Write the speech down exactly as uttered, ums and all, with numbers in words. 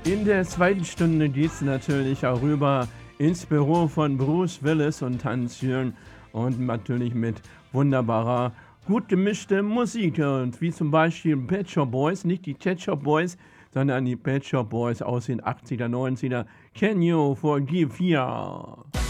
In der zweiten Stunde geht's natürlich auch rüber ins Büro von Bruce Willis und Hans-Jürgen und natürlich mit wunderbarer, gut gemischter Musik und wie zum Beispiel Pet Shop Boys, nicht die Pet Shop Boys, sondern die Pet Shop Boys aus den achtziger, neunziger. Can you forgive ya?